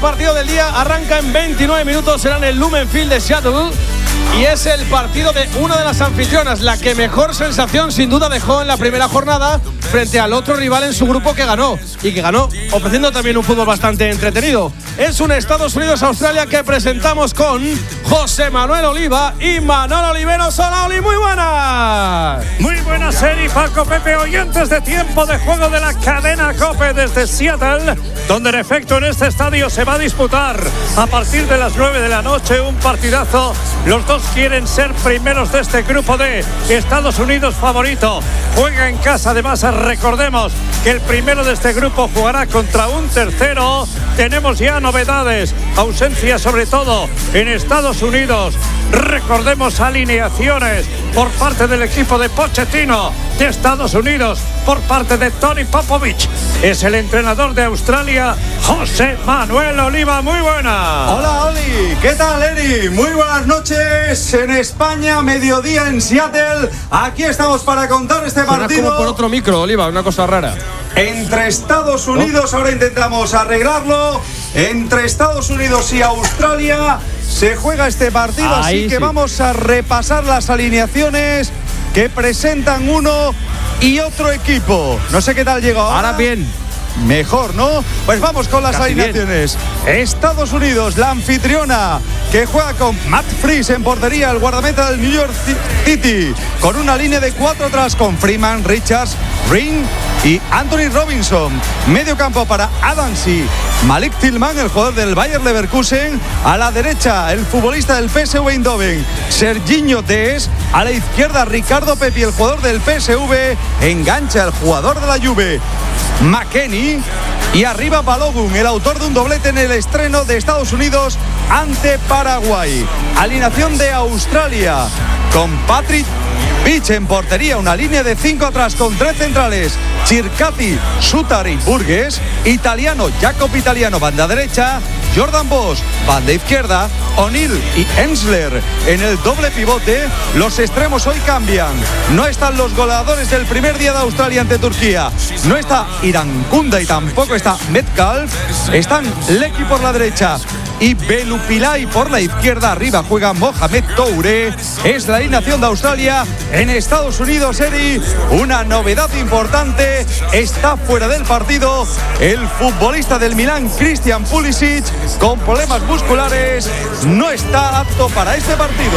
partido del día arranca en 29 minutos, será en el Lumen Field de Seattle. Y es el partido de una de las anfitrionas, la que mejor sensación sin duda dejó en la primera jornada frente al otro rival en su grupo que ganó. Y que ganó ofreciendo también un fútbol bastante entretenido. Es un Estados Unidos-Australia que presentamos con José Manuel Oliva y Manolo Oliveros. Hola, Oli, muy buenas. Muy buenas, Eri, Paco, Pepe, oyentes de Tiempo de Juego de la cadena COPE desde Seattle, donde en efecto en este estadio se va a disputar a partir de las 9 de la noche un partidazo. Los dos quieren ser primeros de este grupo de Estados Unidos favorito. Juega en casa, además recordemos que el primero de este grupo jugará contra un tercero. Tenemos ya novedades, ausencia sobre todo en Estados Unidos. Recordemos alineaciones por parte del equipo de Pochettino de Estados Unidos, por parte de Tony Popovich. Es el entrenador de Australia, José Manuel Oliva. Muy buena. Hola, Oli. ¿Qué tal, Eri? Muy buenas noches en España, mediodía en Seattle. Aquí estamos para contar este partido. Como por otro micro, Oliva, una cosa rara. Entre Estados Unidos, ahora intentamos arreglarlo. Entre Estados Unidos y Australia se juega este partido, así que vamos a repasar las alineaciones que presentan uno y otro equipo. No sé qué tal llegó ahora bien. Mejor, ¿no? Pues vamos con las alineaciones. Estados Unidos, la anfitriona, que juega con Matt Freese en portería, el guardameta del New York City, con una línea de 4 atrás con Freeman, Richards, Ring y Anthony Robinson. Medio campo para Adamsi, Malik Tillman, el jugador del Bayer Leverkusen. A la derecha, el futbolista del PSV Eindhoven, Serginho Dest. A la izquierda, Ricardo Pepi, el jugador del PSV. Engancha el jugador de la Juve, McKennie. Y arriba Balogun, el autor de un doblete en el estreno de Estados Unidos ante Paraguay. Alineación de Australia con Patrick Beach en portería, una línea de 5 atrás con 3 centrales, Circati, Sutar y Burgess. Italiano, Jacob Italiano, banda derecha, Jordan Bosch, banda izquierda, O'Neill y Ensler en el doble pivote. Los extremos hoy cambian. No están los goleadores del primer día de Australia ante Turquía. No está Irankunda y tampoco está Metcalf. Están Lecky por la derecha y Belupilay por la izquierda. Arriba juega Mohamed Toure. Es la alineación de Australia. En Estados Unidos, Eri, una novedad importante. Está fuera del partido el futbolista del Milán, Christian Pulisic, con problemas musculares. No está apto para este partido.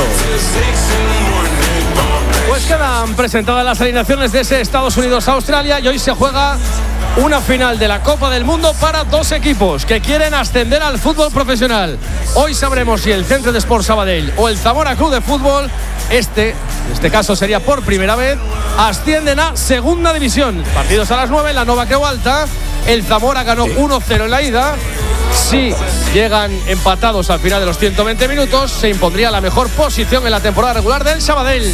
Pues quedan presentadas las alineaciones de ese Estados Unidos-Australia y hoy se juega una final de la Copa del Mundo para dos equipos que quieren ascender al fútbol profesional. Hoy sabremos si el Centre de Sport Sabadell o el Zamora Club de Fútbol, en este caso sería por primera vez, ascienden a Segunda División. Partidos a las 9 en la Nova Creu Alta. El Zamora ganó 1-0 en la ida. Si llegan empatados al final de los 120 minutos, se impondría la mejor posición en la temporada regular del Sabadell.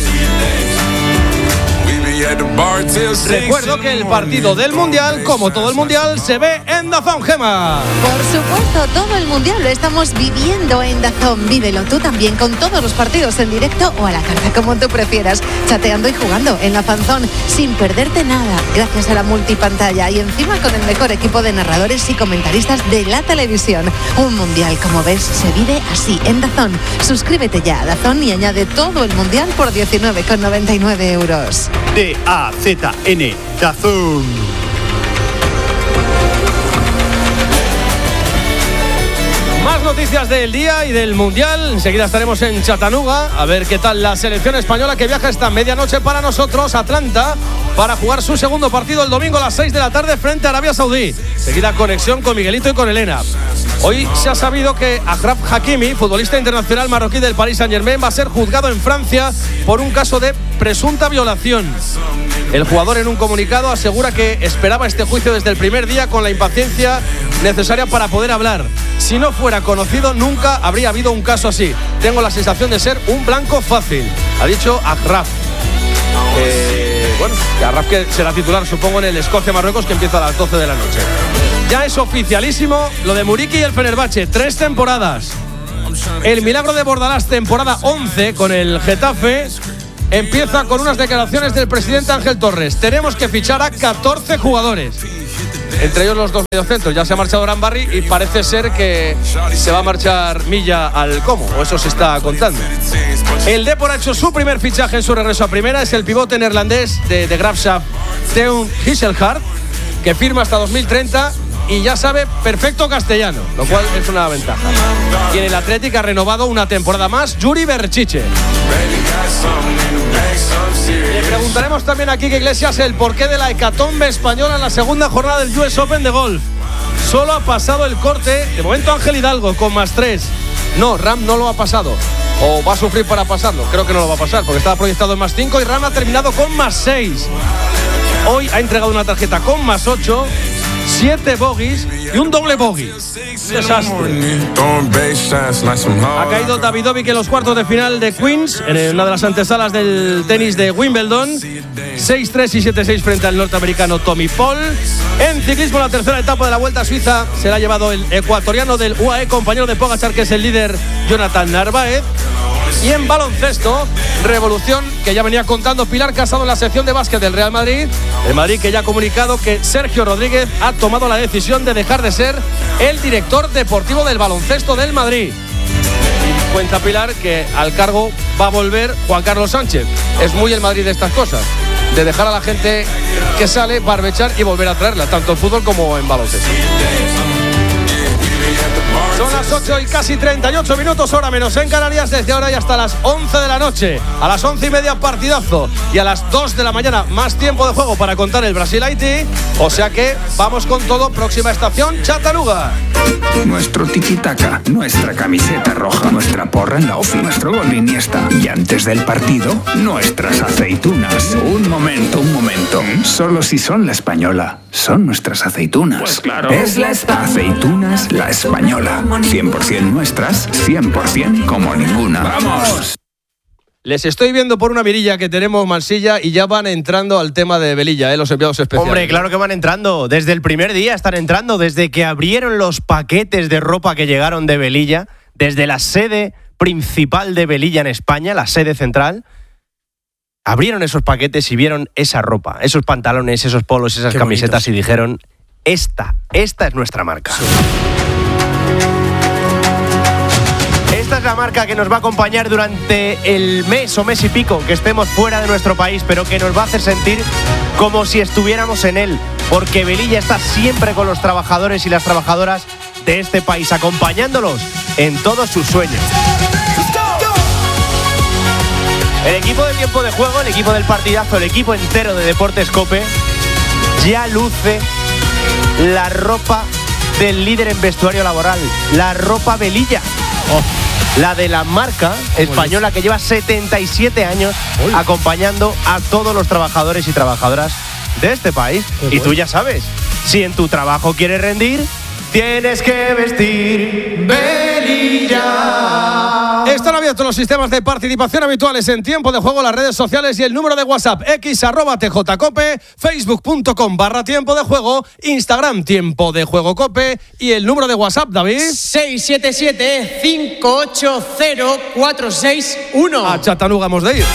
Recuerdo que el partido del Mundial, como todo el Mundial, se ve en DAZN, Gema. Por supuesto, todo el Mundial lo estamos viviendo en DAZN. Vívelo tú también con todos los partidos en directo o a la carta, como tú prefieras, chateando y jugando en la fanzón sin perderte nada, gracias a la multipantalla y encima con el mejor equipo de narradores y comentaristas de la televisión. Un Mundial, como ves, se vive así en DAZN. Suscríbete ya a DAZN y añade todo el Mundial por 19,99 €. DAZN, DAZN. Más noticias del día y del Mundial. Enseguida estaremos en Chattanooga a ver qué tal la selección española, que viaja esta medianoche para nosotros, Atlanta, para jugar su segundo partido el domingo a las 6 de la tarde frente a Arabia Saudí. Seguida conexión con Miguelito y con Elena. Hoy se ha sabido que Achraf Hakimi, futbolista internacional marroquí del Paris Saint-Germain, va a ser juzgado en Francia por un caso de presunta violación. El jugador, en un comunicado, asegura que esperaba este juicio desde el primer día con la impaciencia necesaria para poder hablar. Si no fuera conocido, nunca habría habido un caso así. Tengo la sensación de ser un blanco fácil, ha dicho Achraf. Bueno, Achraf, que será titular, supongo, en el Escocia-Marruecos, que empieza a las 12 de la noche. Ya es oficialísimo lo de Muriqui y el Fenerbahce. 3 temporadas. El milagro de Bordalás, temporada 11 con el Getafe, empieza con unas declaraciones del presidente Ángel Torres. Tenemos que fichar a 14 jugadores. entre ellos los dos mediocentros. Ya se ha marchado Rambarri y parece ser que se va a marchar Milla al Como, o eso se está contando. El Depor ha hecho su primer fichaje en su regreso a primera, es el pivote neerlandés de Graafschap, Teun Gisselhard, que firma hasta 2030 y ya sabe perfecto castellano, lo cual es una ventaja. Y en el Athletic ha renovado una temporada más Yuri Berchiche. Le preguntaremos también a Quique Iglesias el porqué de la hecatombe española en la segunda jornada del US Open de golf. Solo ha pasado el corte, de momento Ángel Hidalgo con +3. No, Ram no lo ha pasado. O va a sufrir para pasarlo. Creo que no lo va a pasar porque estaba proyectado en +5 y Ram ha terminado con +6. Hoy ha entregado una tarjeta con +8, 7 bogies y un doble bogey. Desastre. Ha caído Davidovic en los cuartos de final de Queens, en una de las antesalas del tenis de Wimbledon. 6-3 y 7-6 frente al norteamericano Tommy Paul. En ciclismo, la tercera etapa de la Vuelta a Suiza se la ha llevado el ecuatoriano del UAE, compañero de Pogačar, que es el líder, Jonathan Narváez. Y en baloncesto, revolución que ya venía contando Pilar Casado en la sección de básquet del Real Madrid. El Madrid que ya ha comunicado que Sergio Rodríguez ha tomado la decisión de dejar de ser el director deportivo del baloncesto del Madrid. Y cuenta Pilar que al cargo va a volver Juan Carlos Sánchez. Es muy el Madrid de estas cosas, de dejar a la gente que sale, barbechar y volver a traerla, tanto en fútbol como en baloncesto. Son las 8 y casi 38 minutos, hora menos en Canarias, desde ahora y hasta las 11 de la noche. A las 11:30 partidazo y a las 2 de la mañana más tiempo de juego para contar el Brasil-Haití. O sea que vamos con todo, próxima estación, Chattanooga. Nuestro tiki-taka, nuestra camiseta roja, nuestra porra en la ofi, nuestro gol de Iniesta. Y antes del partido, nuestras aceitunas. Un momento. Solo si son la española, son nuestras aceitunas. Pues claro. Es la aceitunas La Española. 100% nuestras, 100% como ninguna. ¡Vamos! Les estoy viendo por una mirilla que tenemos, Mansilla, y ya van entrando al tema de Velilla, los enviados especiales. Hombre, claro que van entrando. Desde el primer día están entrando, desde que abrieron los paquetes de ropa que llegaron de Velilla, desde la sede principal de Velilla en España, la sede central. Abrieron esos paquetes y vieron esa ropa, esos pantalones, esos polos, esas camisetas, y dijeron, esta es nuestra marca. Sí. Esta es la marca que nos va a acompañar durante el mes o mes y pico que estemos fuera de nuestro país, pero que nos va a hacer sentir como si estuviéramos en él, porque Velilla está siempre con los trabajadores y las trabajadoras de este país, acompañándolos en todos sus sueños. El equipo de Tiempo de Juego, el equipo del partidazo, el equipo entero de Deportes COPE ya luce la ropa del líder en vestuario laboral, la ropa Velilla. La de la marca española que lleva 77 años acompañando a todos los trabajadores y trabajadoras de este país. Y tú ya sabes, si en tu trabajo quieres rendir, tienes que vestir Velilla. Están abiertos los sistemas de participación habituales en Tiempo de Juego, las redes sociales y el número de WhatsApp x@tjcope, facebook.com/Tiempo de Juego, Instagram Tiempo de Juego Cope y el número de WhatsApp, David. 677-580-461. A Chattanooga hemos de ir.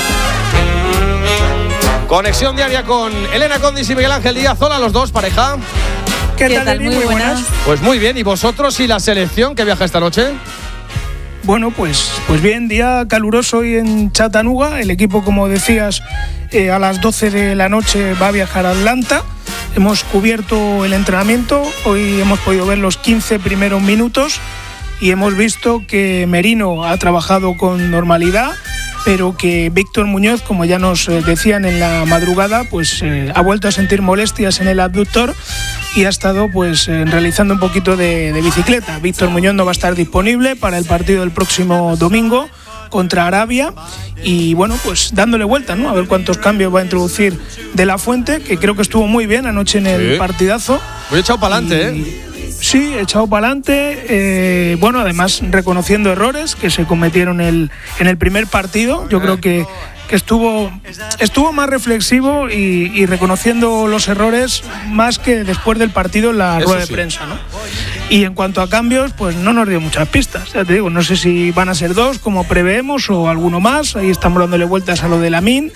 Conexión diaria con Elena Condis y Miguel Ángel Díaz. Hola los dos, pareja. ¿Qué tal? Muy buenas. Pues muy bien, ¿y vosotros y la selección que viaja esta noche? Bueno, pues bien, día caluroso hoy en Chattanooga. El equipo, como decías, a las 12 de la noche va a viajar a Atlanta. Hemos cubierto el entrenamiento, hoy hemos podido ver los 15 primeros minutos y hemos visto que Merino ha trabajado con normalidad, pero que Víctor Muñoz, como ya nos decían en la madrugada, pues ha vuelto a sentir molestias en el abductor y ha estado pues realizando un poquito de bicicleta. Víctor Muñoz no va a estar disponible para el partido del próximo domingo contra Arabia y bueno, pues dándole vuelta, ¿no? A ver cuántos cambios va a introducir De La Fuente, que creo que estuvo muy bien anoche en el partidazo. Muy echado para adelante, Sí, echado para adelante. Bueno, además reconociendo errores que se cometieron en el primer partido. Yo creo que estuvo más reflexivo y reconociendo los errores más que después del partido en la rueda de prensa, ¿no? Y en cuanto a cambios, pues no nos dio muchas pistas. Ya te digo, no sé si van a ser 2 como preveemos o alguno más. Ahí estamos dándole vueltas a lo de Lamine.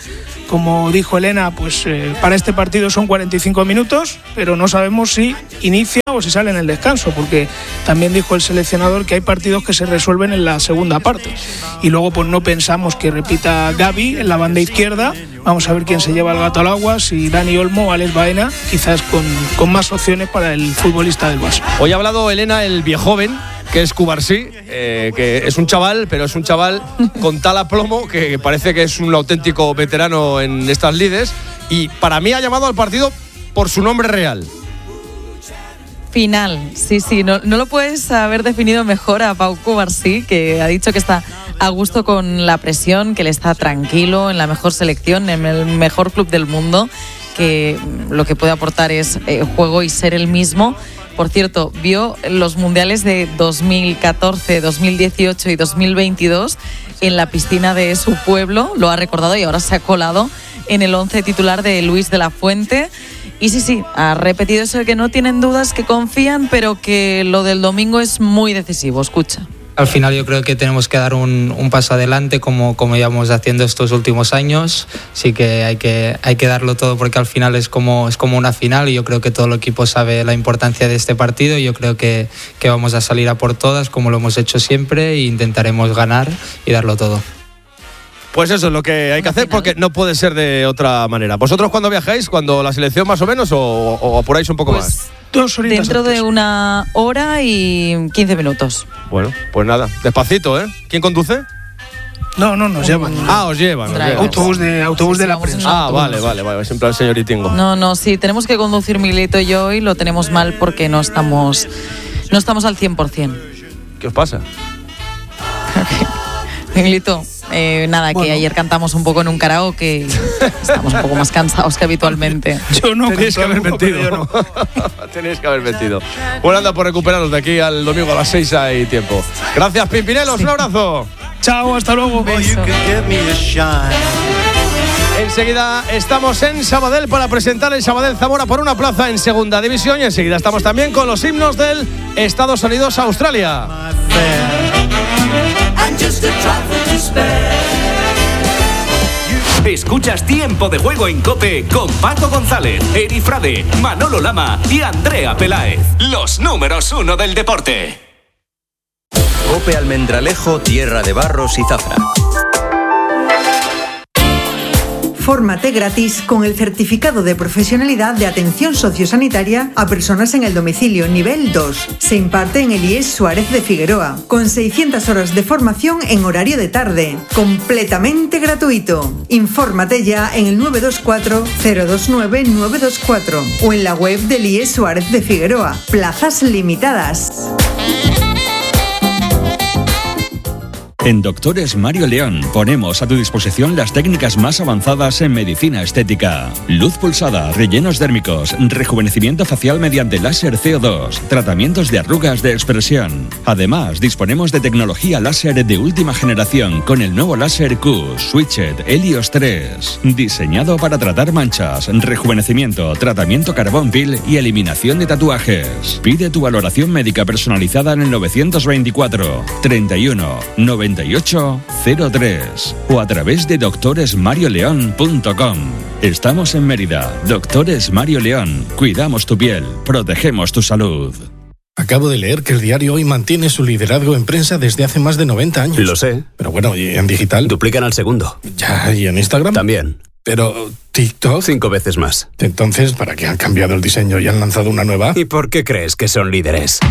Como dijo Elena, pues para este partido son 45 minutos, pero no sabemos si inicia o si sale en el descanso, porque también dijo el seleccionador que hay partidos que se resuelven en la segunda parte. Y luego pues no pensamos que repita Gavi en la banda izquierda. Vamos a ver quién se lleva el gato al agua, si Dani Olmo o Alex Baena, quizás con más opciones para el futbolista del Barça. Hoy ha hablado Elena, el viejoven, que es Cubarsí, que es un chaval, pero es un chaval con tal aplomo que parece que es un auténtico veterano en estas lides, y para mí ha llamado al partido por su nombre real. Final, sí, no lo puedes haber definido mejor a Pau Cubarsí, que ha dicho que está a gusto con la presión, que él está tranquilo en la mejor selección, en el mejor club del mundo, que lo que puede aportar es juego y ser el mismo. Por cierto, vio los mundiales de 2014, 2018 y 2022 en la piscina de su pueblo, lo ha recordado y ahora se ha colado en el 11 titular de Luis de la Fuente. Y sí, ha repetido eso de que no tienen dudas, que confían, pero que lo del domingo es muy decisivo. Escucha. Al final yo creo que tenemos que dar un paso adelante como llevamos haciendo estos últimos años. Sí que hay que darlo todo, porque al final es como una final, y yo creo que todo el equipo sabe la importancia de este partido, y yo creo que vamos a salir a por todas como lo hemos hecho siempre, e intentaremos ganar y darlo todo. Pues eso es lo que hay que hacer, porque no puede ser de otra manera. ¿Vosotros cuándo viajáis? ¿Cuándo la selección más o menos? ¿O apuráis un poco más? 2 horitas dentro antes. de 1 hora y 15 minutos. Bueno, pues nada, despacito, ¿eh? ¿Quién conduce? No, nos llevan. Os llevan. Autobús de la prensa. Vale, es en plan señoritingo. No, sí, tenemos que conducir Milito y yo, y lo tenemos mal porque no estamos al 100%. ¿Qué os pasa? Milito, nada, que ayer cantamos un poco en un karaoke y estamos un poco más cansados que habitualmente. Yo no. Tenéis que haber mentido. Tenéis que haber mentido. Bueno, anda por recuperaros de aquí al domingo a las 6 hay tiempo. Gracias, Pimpinelos, un abrazo. Chao, hasta luego. Beso. Enseguida estamos en Sabadell para presentar el Sabadell Zamora por una plaza en segunda división, y enseguida estamos también con los himnos del Estados Unidos-Australia. Escuchas Tiempo de Juego en COPE con Paco González, Eri Frade, Manolo Lama y Andrea Peláez. Los números 1 del deporte. COPE Almendralejo, tierra de barros y zafra. Fórmate gratis con el certificado de profesionalidad de atención sociosanitaria a personas en el domicilio nivel 2. Se imparte en el IES Suárez de Figueroa, con 600 horas de formación en horario de tarde, completamente gratuito. Infórmate ya en el 924 029 924 o en la web del IES Suárez de Figueroa. Plazas limitadas. En Doctores Mario León ponemos a tu disposición las técnicas más avanzadas en medicina estética. Luz pulsada, rellenos dérmicos, rejuvenecimiento facial mediante láser CO2, tratamientos de arrugas de expresión. Además, disponemos de tecnología láser de última generación con el nuevo láser Q Switched Helios 3, diseñado para tratar manchas, rejuvenecimiento, tratamiento carbón pil y eliminación de tatuajes. Pide tu valoración médica personalizada en el 924 31 9803 o a través de doctoresmarioleón.com. Estamos en Mérida. Doctores Mario León. Cuidamos tu piel, protegemos tu salud. Acabo de leer que el diario Hoy mantiene su liderazgo en prensa desde hace más de 90 años. Lo sé. Pero bueno, ¿y en digital? Duplican al segundo. Ya, ¿y en Instagram? También. Pero TikTok... 5 veces más. Entonces, ¿para qué han cambiado el diseño y han lanzado una nueva? ¿Y por qué crees que son líderes?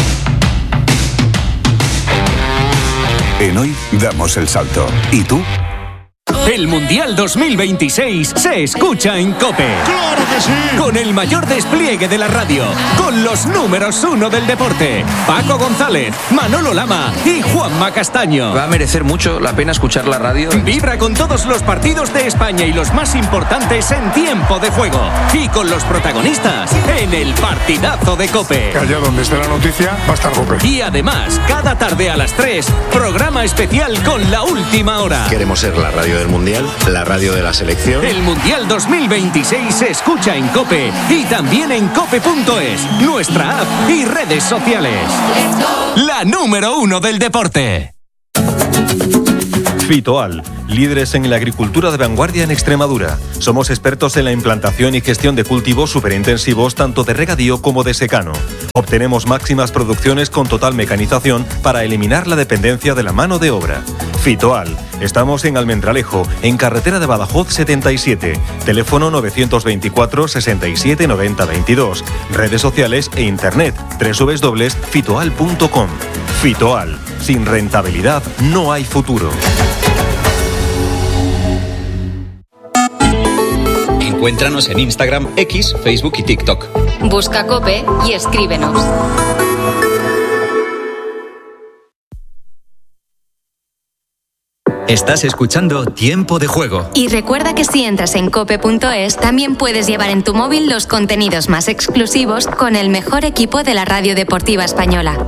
En Hoy damos el salto. ¿Y tú? El Mundial 2026 se escucha en COPE. ¡Claro que sí! Con el mayor despliegue de la radio, con los números 1 del deporte, Paco González, Manolo Lama y Juanma Castaño. Va a merecer mucho la pena escuchar la radio. Vibra con todos los partidos de España y los más importantes en tiempo de juego. Y con los protagonistas en el partidazo de COPE. Que allá donde esté la noticia va a estar COPE. Y además, cada tarde a las 3, programa especial con la última hora. Queremos ser la radio del Mundial, la radio de la selección. El Mundial 2026 se escucha en COPE y también en cope.es, nuestra app y redes sociales. La número 1 del deporte. Fitoal, líderes en la agricultura de vanguardia en Extremadura. Somos expertos en la implantación y gestión de cultivos superintensivos tanto de regadío como de secano. Obtenemos máximas producciones con total mecanización para eliminar la dependencia de la mano de obra. Fitoal, estamos en Almendralejo, en carretera de Badajoz 77, teléfono 924 67 90 22, redes sociales e internet www.fitoal.com. Fitoal, sin rentabilidad no hay futuro. Encuéntranos en Instagram, X, Facebook y TikTok. Busca COPE y escríbenos. Estás escuchando Tiempo de Juego. Y recuerda que si entras en cope.es también puedes llevar en tu móvil los contenidos más exclusivos con el mejor equipo de la radio deportiva española.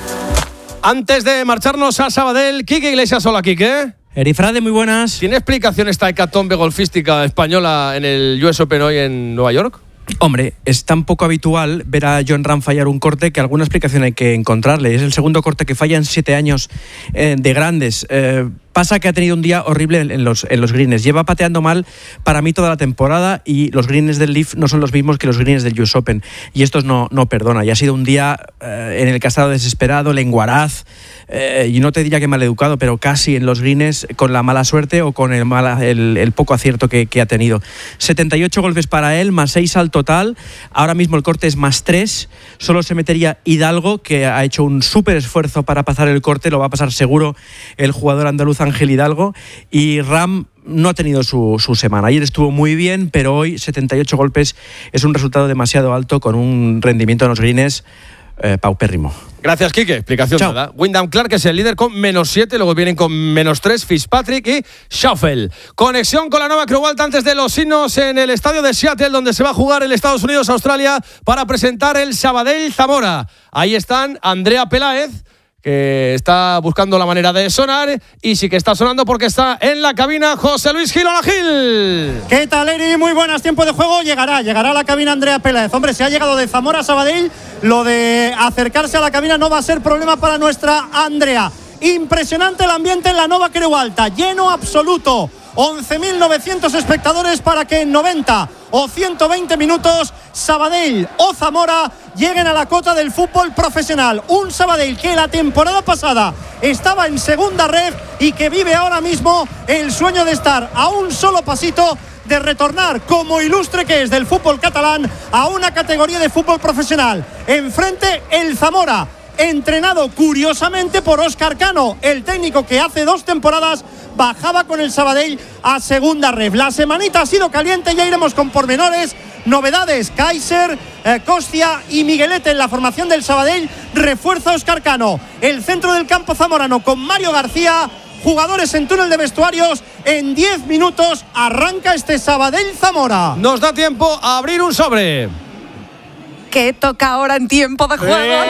Antes de marcharnos a Sabadell, Quique Iglesias, hola Quique. Erifrade, muy buenas. ¿Tiene explicación esta hecatombe golfística española en el US Open hoy en Nueva York? Hombre, es tan poco habitual ver a Jon Rahm fallar un corte que alguna explicación hay que encontrarle. Es el segundo corte que falla en 7 años de grandes. Pasa que ha tenido un día horrible en los greens. Lleva pateando mal para mí toda la temporada y los greens del Leaf no son los mismos que los greens del US Open. Y estos no perdona. Y ha sido un día en el que ha estado desesperado, lenguaraz, y no te diría que maleducado, pero casi en los greens con la mala suerte o con el poco acierto que ha tenido. 78 golpes para él, más 6 al total. Ahora mismo el corte es más 3. Solo se metería Hidalgo, que ha hecho un súper esfuerzo para pasar el corte. Lo va a pasar seguro el jugador andaluz Ángel Hidalgo, y Rahm no ha tenido su semana. Ayer estuvo muy bien, pero hoy 78 golpes es un resultado demasiado alto con un rendimiento en los greens paupérrimo. Gracias, Quique. Explicación dada. Wyndham Clark es el líder con -7, luego vienen con -3 Fitzpatrick y Schaufel. Conexión con la nueva Creu Alta antes de los signos en el estadio de Seattle, donde se va a jugar el Estados Unidos-Australia para presentar el Sabadell-Zamora. Ahí están Andrea Peláez, que está buscando la manera de sonar, y sí que está sonando porque está en la cabina José Luis Gil. ¡Hola, Gil! ¿Qué tal, Eri? Muy buenas. Tiempo de juego. Llegará a la cabina Andrea Peláez. Hombre, si ha llegado de Zamora a Sabadell, lo de acercarse a la cabina no va a ser problema para nuestra Andrea. Impresionante el ambiente en la nueva Creu Alta, lleno absoluto. 11.900 espectadores para que en 90 o 120 minutos Sabadell o Zamora lleguen a la cota del fútbol profesional. Un Sabadell que la temporada pasada estaba en segunda ref y que vive ahora mismo el sueño de estar a un solo pasito de retornar como ilustre que es del fútbol catalán a una categoría de fútbol profesional. Enfrente el Zamora, entrenado curiosamente por Óscar Cano, el técnico que hace 2 temporadas bajaba con el Sabadell a segunda ref. La semanita ha sido caliente, ya iremos con pormenores, novedades. Kaiser, Costia y Miguelete en la formación del Sabadell, refuerza Óscar Cano. El centro del campo zamorano con Mario García, jugadores en túnel de vestuarios. En 10 minutos arranca este Sabadell-Zamora. Nos da tiempo a abrir un sobre. Que toca ahora en tiempo de juego.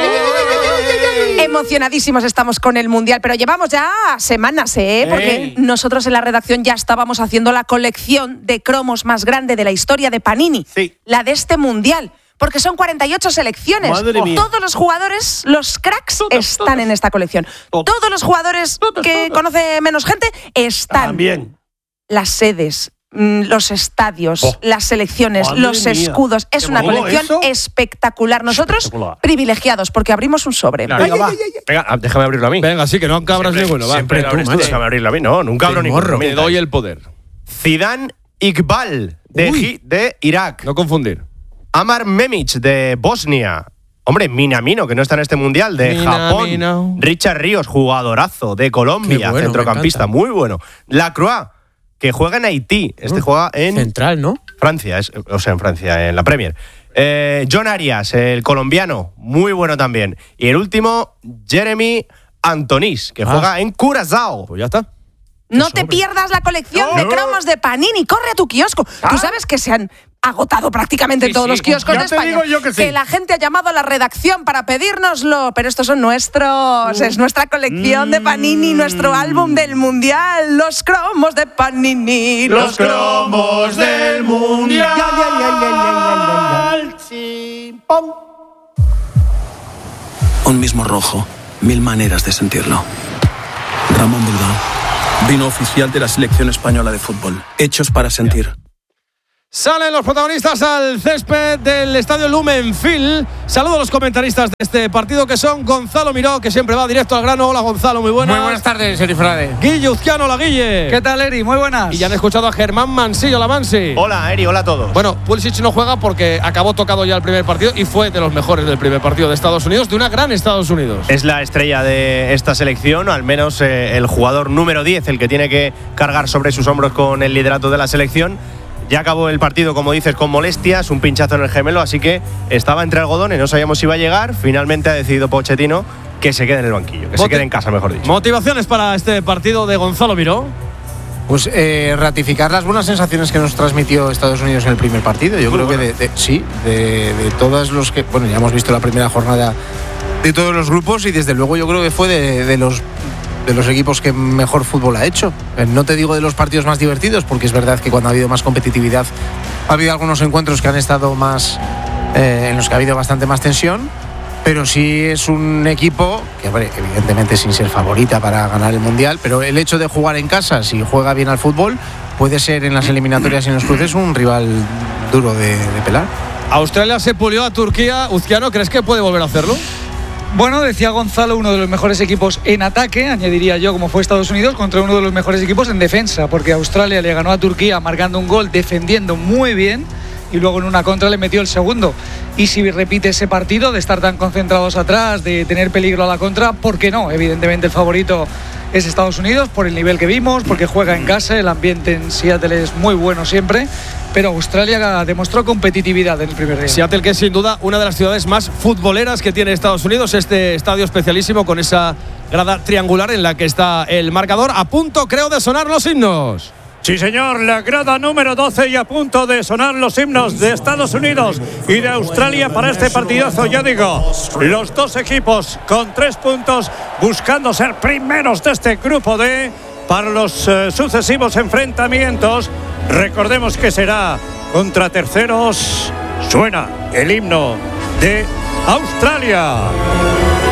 Emocionadísimos estamos con el Mundial, pero llevamos ya semanas, porque nosotros en la redacción ya estábamos haciendo la colección de cromos más grande de la historia de Panini, la de este Mundial, porque son 48 selecciones. Todos los jugadores, los cracks, están en esta colección. Todos los jugadores que conoce menos gente están. También. Las sedes, los estadios, las selecciones, los escudos. Es una colección espectacular. Nosotros privilegiados porque abrimos un sobre. Venga, déjame abrirlo a mí. Venga, sí, que no abras ninguno. Siempre tú, déjame abrirlo a mí. No, nunca abro ninguno. Me doy el poder. Zidane Iqbal de Irak. No confundir. Amar Memic de Bosnia. Hombre, Minamino, que no está en este mundial, de Japón. Richard Ríos, jugadorazo de Colombia, bueno, centrocampista, muy bueno. Lacroix, que juega en Haití. Juega en Central, ¿no? Francia, en Francia, en la Premier. John Arias, el colombiano, muy bueno también. Y el último, Jeremy Antonis, que juega en Curazao. Pues ya está. No te pierdas la colección de cromos de Panini. Corre a tu kiosco. Tú sabes que se han agotado prácticamente todos los kioscos de España. Digo yo que la gente ha llamado a la redacción para pedírnoslo, pero estos son nuestros. Es nuestra colección de Panini, nuestro álbum del Mundial. Los cromos de Panini. Los cromos del Mundial. Un mismo rojo, 1000 maneras de sentirlo. Ramón Bulgán. Vino oficial de la selección española de fútbol. Hechos para sentir. Salen los protagonistas al césped del estadio Lumenfield. Saludo a los comentaristas de este partido, que son Gonzalo Miró, que siempre va directo al grano. Hola Gonzalo, muy buenas. Muy buenas tardes, Eri Frade. Guille Uzquiano, la Guille. ¿Qué tal, Eri? Muy buenas. Y ya han escuchado a Germán Mansillo, la Mansi. Hola, Eri, hola a todos. Bueno, Pulisic no juega porque acabó tocado ya el primer partido y fue de los mejores del primer partido de Estados Unidos, de una gran Estados Unidos. Es la estrella de esta selección, al menos el jugador número 10, el que tiene que cargar sobre sus hombros con el liderato de la selección. Ya acabó el partido, como dices, con molestias, un pinchazo en el gemelo, así que estaba entre algodones, no sabíamos si iba a llegar. Finalmente ha decidido Pochettino que se quede en el banquillo, que se quede en casa, mejor dicho. ¿Motivaciones para este partido de Gonzalo Miró? Pues ratificar las buenas sensaciones que nos transmitió Estados Unidos en el primer partido. Yo creo que de todos los que… Bueno, ya hemos visto la primera jornada de todos los grupos y desde luego yo creo que fue de los equipos que mejor fútbol ha hecho. No te digo de los partidos más divertidos, porque es verdad que cuando ha habido más competitividad ha habido algunos encuentros que han estado más en los que ha habido bastante más tensión, pero sí es un equipo que, evidentemente sin ser favorita para ganar el Mundial, pero el hecho de jugar en casa, si juega bien al fútbol, puede ser en las eliminatorias y en los cruces un rival duro de pelar. Australia se pulió a Turquía. Uzquiano, ¿crees que puede volver a hacerlo? Bueno, decía Gonzalo, uno de los mejores equipos en ataque, añadiría yo, como fue Estados Unidos, contra uno de los mejores equipos en defensa, porque Australia le ganó a Turquía marcando un gol, defendiendo muy bien, y luego en una contra le metió el segundo. Y si repite ese partido de estar tan concentrados atrás, de tener peligro a la contra, ¿por qué no? Evidentemente el favorito es Estados Unidos, por el nivel que vimos, porque juega en casa, el ambiente en Seattle es muy bueno siempre, pero Australia demostró competitividad en el primer día. Seattle, que es sin duda una de las ciudades más futboleras que tiene Estados Unidos, este estadio especialísimo con esa grada triangular en la que está el marcador. A punto, creo, de sonar los himnos. Sí, señor, la grada número 12 y a punto de sonar los himnos de Estados Unidos y de Australia para este partidazo. Ya digo, los dos equipos con 3 puntos buscando ser primeros de este grupo D para los sucesivos enfrentamientos. Recordemos que será contra terceros. Suena el himno de Australia.